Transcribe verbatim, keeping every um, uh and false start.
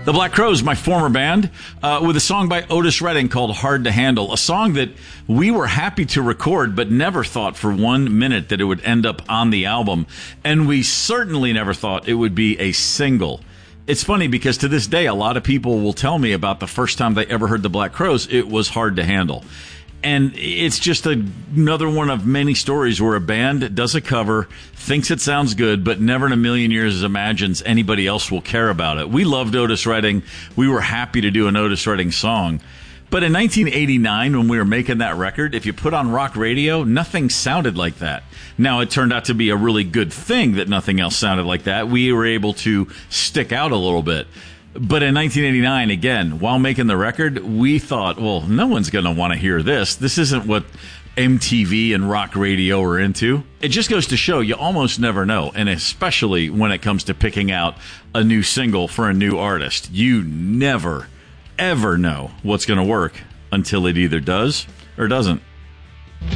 The Black Crowes, my former band, uh, with a song by Otis Redding called Hard to Handle, a song that we were happy to record but never thought for one minute that it would end up on the album. And we certainly never thought it would be a single. It's funny because to this day, a lot of people will tell me about the first time they ever heard the Black Crowes, it was Hard to Handle. And it's just a, another one of many stories where a band does a cover, thinks it sounds good, but never in a million years imagines anybody else will care about it. We loved Otis Redding. We were happy to do an Otis Redding song. But in nineteen eighty-nine, when we were making that record, if you put on rock radio, nothing sounded like that. Now, it turned out to be a really good thing that nothing else sounded like that. We were able to stick out a little bit. But in nineteen eighty-nine, again, while making the record, we thought, well, no one's going to want to hear this. This isn't what M T V and rock radio are into. It just goes to show you almost never know, and especially when it comes to picking out a new single for a new artist. You never, ever know what's going to work until it either does or doesn't.